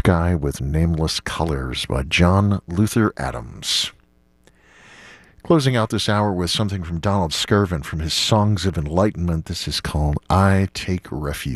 Sky with Nameless Colors by John Luther Adams. Closing out this hour with something from Donald Skirvin from his Songs of Enlightenment. This is called I Take Refuge.